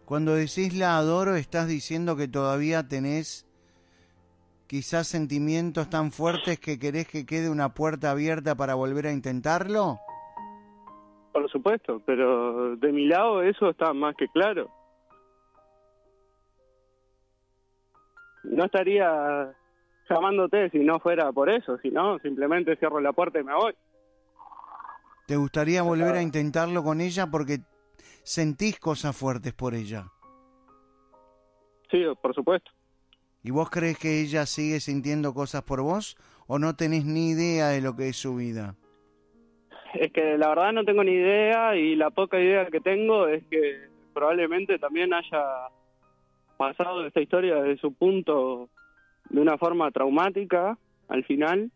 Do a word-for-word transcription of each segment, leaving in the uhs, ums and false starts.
Cuando decís la adoro, ¿estás diciendo que todavía tenés quizás sentimientos tan fuertes que querés que quede una puerta abierta para volver a intentarlo? Por supuesto, pero de mi lado eso está más que claro. No estaría llamándote si no fuera por eso, si no, simplemente cierro la puerta y me voy. ¿Te gustaría volver a intentarlo con ella porque sentís cosas fuertes por ella? Sí, por supuesto. ¿Y vos crees que ella sigue sintiendo cosas por vos o no tenés ni idea de lo que es su vida? Es que la verdad no tengo ni idea, y la poca idea que tengo es que probablemente también haya pasado esta historia desde su punto de una forma traumática al final,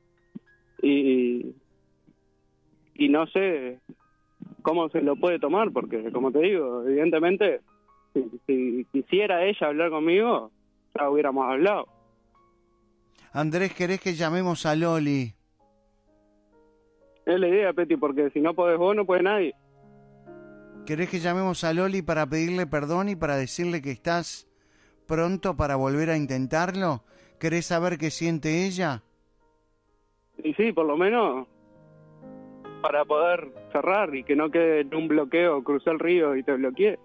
y y no sé cómo se lo puede tomar, porque como te digo, evidentemente si, si quisiera ella hablar conmigo ya hubiéramos hablado. Andrés, ¿querés que llamemos a Loli? Es la idea, Peti, porque si no podés vos, no puede nadie. ¿Querés que llamemos a Loli para pedirle perdón y para decirle que estás pronto para volver a intentarlo? ¿Querés saber qué siente ella? Y sí, por lo menos para poder cerrar y que no quede en un bloqueo, crucé el río y te bloqueé.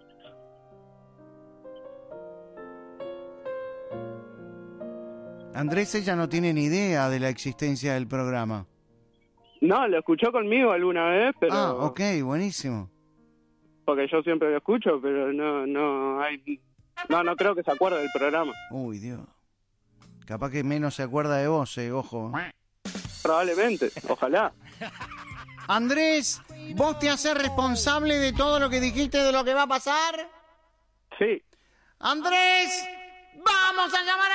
Andrés, ella no tiene ni idea de la existencia del programa. No, lo escuchó conmigo alguna vez, pero... Ah, ok, buenísimo. Porque yo siempre lo escucho, pero no, no hay... No, no creo que se acuerde del programa. Uy, Dios. Capaz que menos se acuerda de vos, eh, ojo. Probablemente, ojalá. Andrés, ¿vos te haces responsable de todo lo que dijiste de lo que va a pasar? Sí. Andrés, vamos a llamar